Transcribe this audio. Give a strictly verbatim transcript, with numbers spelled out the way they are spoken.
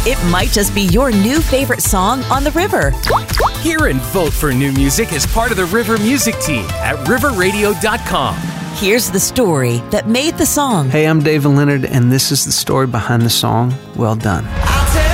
It might just be your new favorite song on the river. Hear and vote for new music as part of the River Music Team at river radio dot com. Here's the story that made the song. Hey, I'm David Leonard, and this is the story behind the song, Well Done.